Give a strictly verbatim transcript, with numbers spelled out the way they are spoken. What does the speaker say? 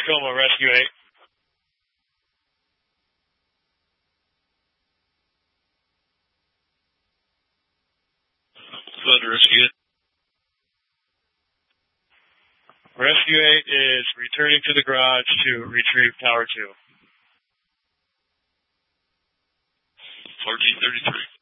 Tacoma, Rescue eight. Thunder, Rescue eight. Rescue eight is returning to the garage to retrieve Tower two. fourteen thirty-three.